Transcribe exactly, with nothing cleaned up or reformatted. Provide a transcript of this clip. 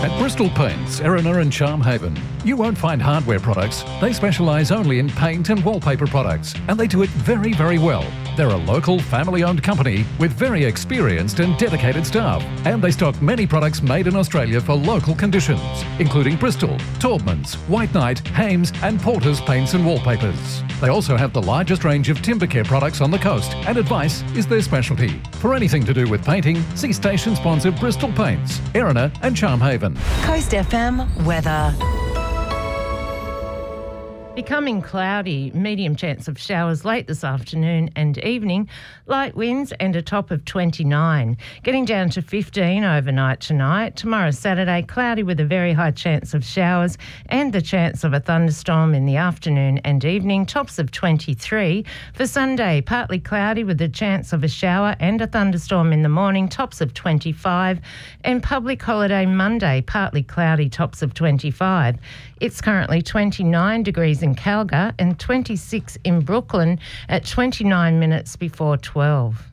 At Bristol Paints, Erina and Charmhaven, you won't find hardware products. They specialise only in paint and wallpaper products, and they do it very, very well. They're a local, family-owned company with very experienced and dedicated staff, and they stock many products made in Australia for local conditions, including Bristol, Taubmans, White Knight, Hames and Porter's paints and wallpapers. They also have the largest range of timber care products on the coast, and advice is their specialty. For anything to do with painting, see station sponsor Bristol Paints, Erina and Charmhaven. Coast F M weather. Becoming cloudy, medium chance of showers late this afternoon and evening, light winds and a top of twenty-nine. Getting down to fifteen overnight tonight. Tomorrow, Saturday, cloudy with a very high chance of showers and the chance of a thunderstorm in the afternoon and evening, tops of twenty-three. For Sunday, partly cloudy with a chance of a shower and a thunderstorm in the morning, tops of twenty-five. And public holiday Monday, partly cloudy, tops of twenty-five. It's currently twenty-nine degrees in Calgary and twenty-six in Brooklyn at twenty-nine minutes before twelve.